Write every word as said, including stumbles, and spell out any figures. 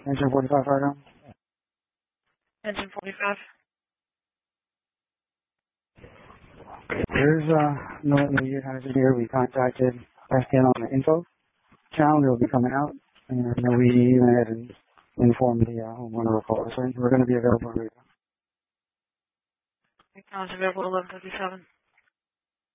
Engine forty-five, right on. Engine forty-five. There's uh, no immediate hazard here. We contacted S T N on the info channel. They'll be coming out. And then we went ahead and informed the uh, homeowner of all this. We're going to be available. Acknowledge available eleven fifty-seven.